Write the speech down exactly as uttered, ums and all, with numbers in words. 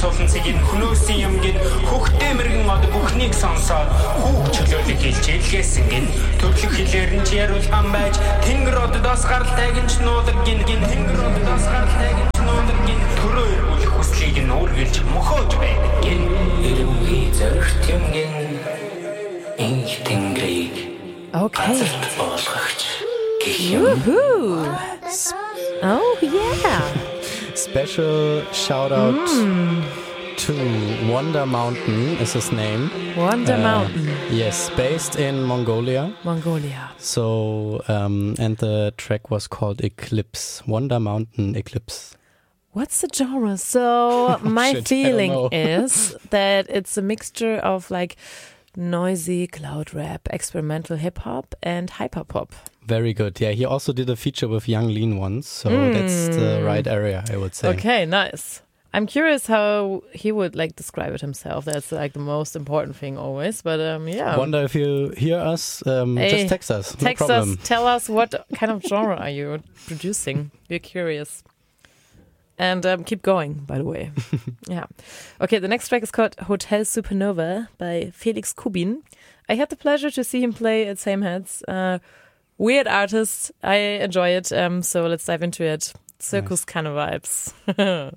суулцгийн хөнөөсөн юм гин хөхтэй мэрэгэн од бүхнийг сонсоод хүүх чөлөөлөг хилчээлгээс гин төрлөх хэлээр нь яруулган байж тэнгэр одоос гаралтай гинч нуудаг гин гин тэнгэр одоос гаралтай гинч нуудаг гин төрөө эргүүлэх хүслийг нь үргэлж мөхөөж байдаг гин эрүүгийн зоригт юм гин инх тэнгэрийг Okay. Woohoo! Oh, yeah. Special shout out mm. to Wonder Mountain is his name. Wonder uh, Mountain. Yes, based in Mongolia. Mongolia. So, um, and the track was called Eclipse. Wonder Mountain Eclipse. What's the genre? So, my Shit, feeling is that it's a mixture of like noisy cloud rap, experimental hip hop, and hyper pop. Very good. Yeah, he also did a feature with Young Lean once, so mm. that's the right area, I would say. Okay, nice. I'm curious how he would like describe it himself. That's like the most important thing always. But um, yeah. I wonder if you hear us, um, hey, just text us. No text problem. us. Tell us what kind of genre are you producing. We're curious. And um, keep going, by the way. Yeah. Okay, the next track is called Hotel Supernova by Felix Kubin. I had the pleasure to see him play at Same Heads. Uh, weird artist. I enjoy it. Um, so let's dive into it. Circus nice. Kind of vibes.